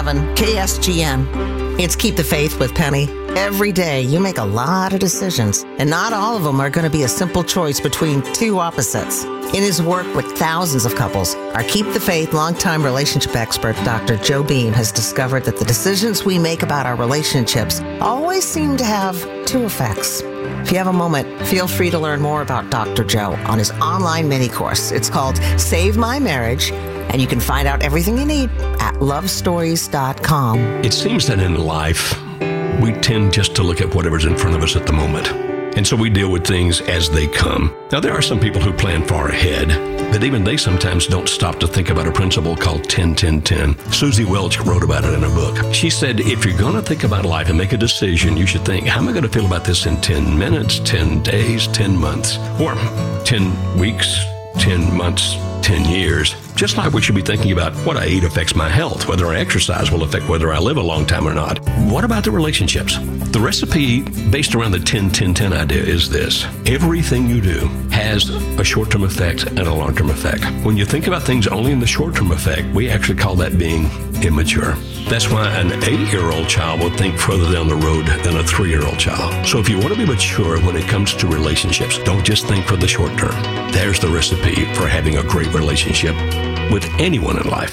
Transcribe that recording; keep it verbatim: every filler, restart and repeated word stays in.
seven K S G N. It's Keep the Faith with Penny. Every day you make a lot of decisions, and not all of them are going to be a simple choice between two opposites. In his work with thousands of couples, our Keep the Faith longtime relationship expert, Doctor Joe Beam, has discovered that the decisions we make about our relationships always seem to have two effects. If you have a moment, feel free to learn more about Doctor Joe on his online mini course. It's called Save My Marriage, and you can find out everything you need at love stories dot com. It seems that in life, we tend just to look at whatever's in front of us at the moment. And so we deal with things as they come. Now, there are some people who plan far ahead, but even they sometimes don't stop to think about a principle called ten ten ten. Susie Welch wrote about it in her book. She said, if you're going to think about life and make a decision, you should think, how am I going to feel about this in ten minutes, ten days, ten months, or ten weeks, ten months, ten years? Just like we should be thinking about what I eat affects my health, whether I exercise will affect whether I live a long time or not. What about the relationships? The recipe based around the ten ten ten idea is this. Everything you do has a short-term effect and a long-term effect. When you think about things only in the short-term effect, we actually call that being immature. That's why an eight-year-old child will think further down the road than a three-year-old child. So if you want to be mature when it comes to relationships, don't just think for the short term. There's the recipe for having a great relationship with anyone in life.